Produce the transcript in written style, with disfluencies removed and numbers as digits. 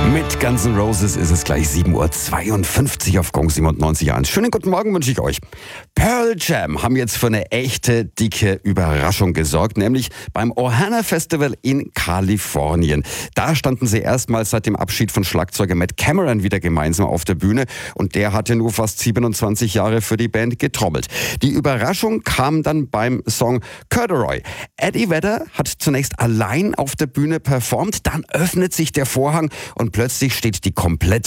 Mit Guns N' Roses ist es gleich 7:52 Uhr auf Gong 97.1. Schönen guten Morgen wünsche ich euch. Pearl Jam haben jetzt für eine echte dicke Überraschung gesorgt, nämlich beim Ohana Festival in Kalifornien. Da standen sie erstmals seit dem Abschied von Schlagzeuger Matt Cameron wieder gemeinsam auf der Bühne und der hatte nur fast 27 Jahre für die Band getrommelt. Die Überraschung kam dann beim Song Corduroy. Eddie Vedder hat zunächst allein auf der Bühne performt, dann öffnet sich der Vorhang und plötzlich steht die komplette